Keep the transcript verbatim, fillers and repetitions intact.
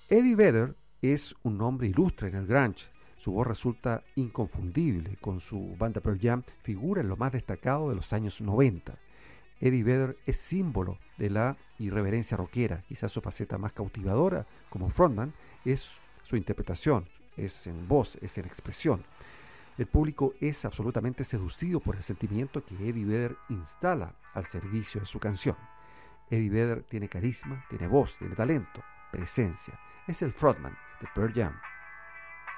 Eddie Vedder es un nombre ilustre en el grunge. Su voz resulta inconfundible. Con su banda Pearl Jam figura en lo más destacado de los años noventa. Eddie Vedder es símbolo de la irreverencia rockera. Quizás su faceta más cautivadora como frontman es su interpretación, es en voz, es en expresión. El público es absolutamente seducido por el sentimiento que Eddie Vedder instala al servicio de su canción. Eddie Vedder tiene carisma, tiene voz, tiene talento, presencia. Es el frontman de Pearl Jam.